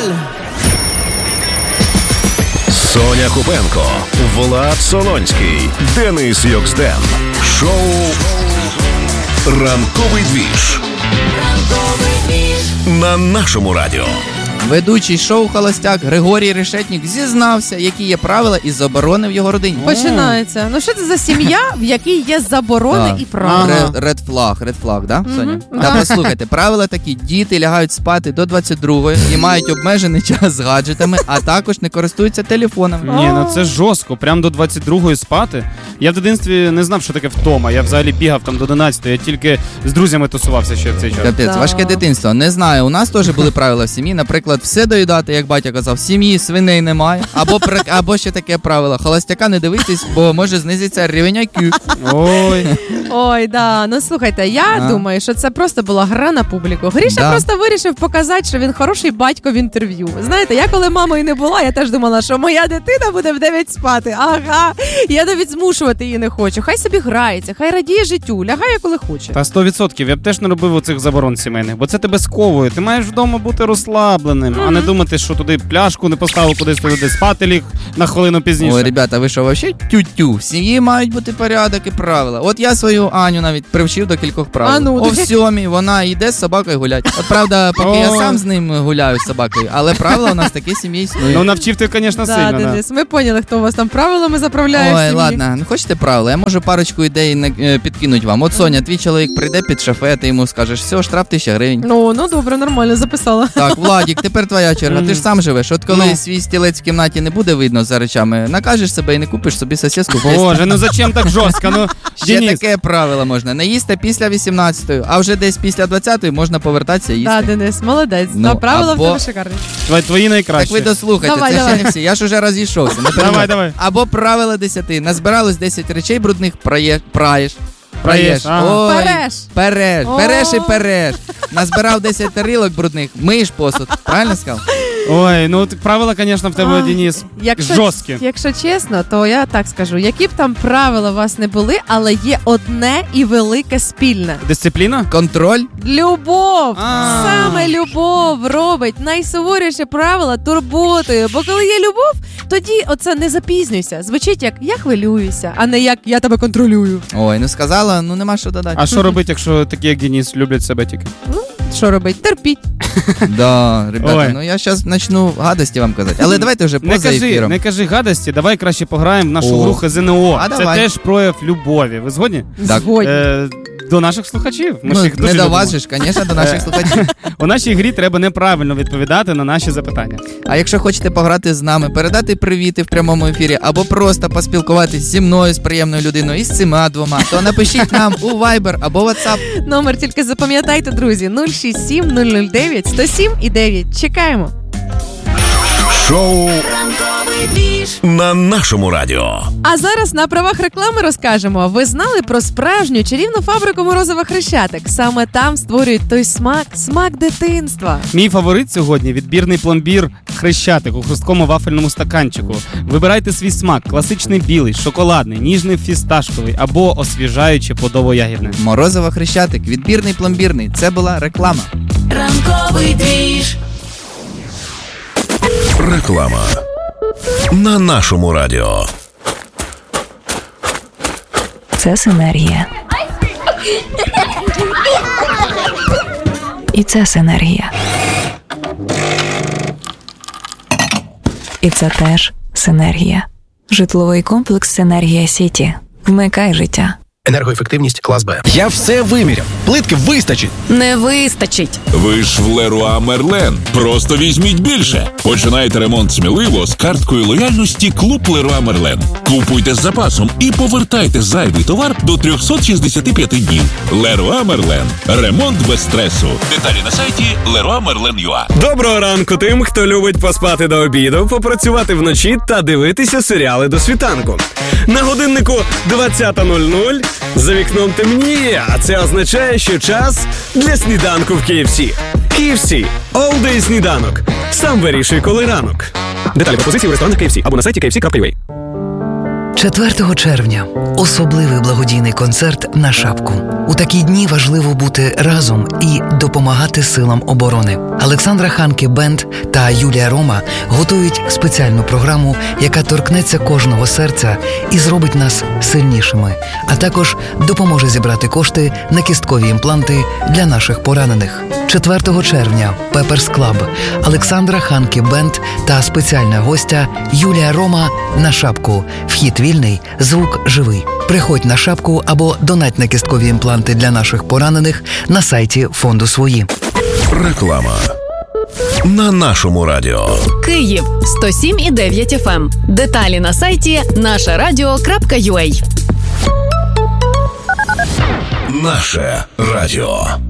Соня Купенко, Влад Солонський, Денис Йоксден. Шоу «Ранковий двіж» на нашому радіо. Ведучий шоу «Холостяк» Григорій Решетнік зізнався, які є правила і заборони в його родині. Починається. Ну що це за сім'я, в якій є заборони і правила? Ред флаг, да, Соня? Та послухайте, правила такі: діти лягають спати до 22-ї і мають обмежений час з гаджетами, а також не користуються телефонами. Ні, ну це жорстко, прям до 22-ї спати. Я в дитинстві не знав, що таке втома. Я взагалі бігав там до 11-ї, я тільки з друзями тусувався ще в цей час. Капець, важке дитинство. Не знаю, у нас теж були правила в сім'ї, наприклад, все доїдати, як батя казав, в сім'ї свиней немає. Або ще таке правило: холостяка не дивитись, бо може знизиться рівень IQ. Ой, да. Ну слухайте, я думаю, що це просто була гра на публіку. Гріша просто вирішив показати, що він хороший батько в інтерв'ю. Знаєте, я коли мамою не була, я теж думала, що моя дитина буде в 9 спати. Ага, я навіть змушувати її не хочу. Хай собі грається, хай радіє життю, лягає, коли хоче. Та 100%. Я б теж не робив оцих заборон сімейних, бо це тебе сковує. Ти маєш вдома бути розслабленим, а не думати, що туди пляшку не поставив, кудись туди спати ліг на хвилину пізніше. Ой, ребята, ви що, вообще тю-тю? В сім'ї мають бути порядок і правила. От я свою Аню навіть привчив до кількох правил. О 7-й вона йде з собакою гулять. От правда, поки я сам з ним гуляю з собакою, але правила у нас такі сім'ї існують. Ну навчив ти, звісно, сильно. Денис, ми поняли, хто у вас там правилами заправляє в сім'ї. Ой, ладно, не хочете правила? Я можу парочку ідей підкинуть вам. От, Соня, твій чоловік прийде під шофе, ти йому скажеш: все, штраф 1000 гривень. Ну добре, нормально, записала. Так, Владік, тепер твоя черга. Ти ж сам живеш. От коли свій стілець в кімнаті не буде видно за речами, накажеш себе і не купиш собі сосиску. Боже, ну зачем так жорстко? Ну, ще таке правило можна. Не їсти після 18-ї, а вже десь після 20-ї можна повертатися їсти. Так, Денис, молодець. Ну, правила в тебе шикарні. Твої найкращі. Так ви дослухайте, давай, це ще не всі. Я ж уже розійшовся. Давай. Або правило 10. Назбиралось 10 речей брудних, праєш. Ой, переш і переш. Назбирав 10 тарілок брудних, миєш посуд. Правильно сказав? Ой, ну правила, звісно, в тебе, Денис, жорсткі. Якщо чесно, то я так скажу. Які б там правила у вас не були, але є одне і велике спільне. Дисципліна? Контроль? Любов! Саме любов робить найсуворіше правило турботою. Бо коли є любов, тоді оце не запізнюйся. Звучить як «я хвилююся», а не як «я тебе контролюю». Ой, ну сказала, ну нема що додати. А що робити, якщо такі, як Денис, люблять себе тільки? Ну, що робить? Терпіть. Да, ребята, ну я зараз почну гадості вам казати. Але давайте вже поза ефіром. Не кажи гадості, давай краще пограємо в нашу гру ХЗНО. Це теж прояв любові. Ви згодні? Згодні. До наших слухачів. Не до вас же ж, звісно, до наших слухачів. У нашій грі треба неправильно відповідати на наші запитання. А якщо хочете пограти з нами, передати привіти в прямому ефірі, або просто поспілкуватись зі мною, з приємною людиною, і з цими двома, то напишіть нам у Viber або WhatsApp. Номер тільки запам'ятайте, друзі, 067 009 107 і 9. Чекаємо. Шоу на нашому радіо. А зараз на правах реклами розкажемо. Ви знали про справжню чарівну фабрику морозива Хрещатик? Саме там створюють той смак дитинства. Мій фаворит сьогодні – відбірний пломбір Хрещатик у хрусткому вафельному стаканчику. Вибирайте свій смак – класичний білий, шоколадний, ніжний фісташковий або освіжаюче плодово-ягідний. Морозиво Хрещатик, відбірний пломбірний. Це була реклама. Ранковий двіж. Реклама на нашому радіо. Це синергія. І це синергія. І це теж синергія. Житловий комплекс «Синергія Сіті». Вмикай життя. Енергоефективність клас Б. Я все виміряв. Плитки вистачить. Не вистачить. Ви ж в Леруа Мерлен. Просто візьміть більше. Починайте ремонт сміливо з карткою лояльності Клуб Леруа Мерлен. Купуйте з запасом і повертайте зайвий товар до 365 днів. Леруа Мерлен. Ремонт без стресу. Деталі на сайті leroymerlen.ua. Доброго ранку тим, хто любить поспати до обіду, попрацювати вночі та дивитися серіали до світанку. На годиннику 20:00. За вікном темніє, а це означає, що час для сніданку в KFC. KFC. All day сніданок. Сам вирішуй, коли ранок. Деталі пропозиції в ресторанах KFC або на сайті kfc.ua. 4 червня – особливий благодійний концерт на шапку. У такі дні важливо бути разом і допомагати силам оборони. Олександра Ханке Бенд та Юлія Рома готують спеціальну програму, яка торкнеться кожного серця і зробить нас сильнішими, а також допоможе зібрати кошти на кісткові імпланти для наших поранених. 4 червня – Пеперс Клаб, Олександра Ханке Бенд та спеціальна гостя Юлія Рома на шапку. Вхід вільний, звук живий. Приходь на шапку або донать на кісткові імпланти для наших поранених на сайті фонду «Свої». Реклама на нашому радіо. Київ 107,9 FM. Деталі на сайті нашарадіо.ua. Наше радіо.